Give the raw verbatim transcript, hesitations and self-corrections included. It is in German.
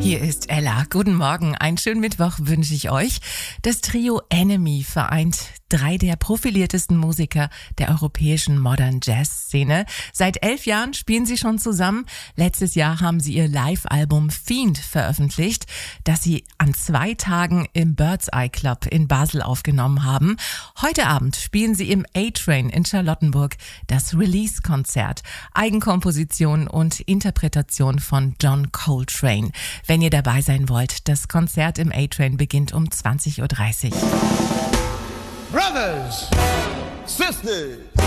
Hier ist Ella. Guten Morgen. Einen schönen Mittwoch wünsche ich euch. Das Trio Enemy vereint drei der profiliertesten Musiker der europäischen Modern Jazz Szene. Seit elf Jahren spielen sie schon zusammen. Letztes Jahr haben sie ihr Live-Album Fiend veröffentlicht, das sie an zwei Tagen im Bird's Eye Club in Basel aufgenommen haben. Heute Abend spielen sie im A-Train in Charlottenburg das Release-Konzert. Eigenkomposition und Interpretation von John Coltrane. Wenn ihr dabei sein wollt, das Konzert im A-Train beginnt um zwanzig Uhr dreißig. Brothers, sisters.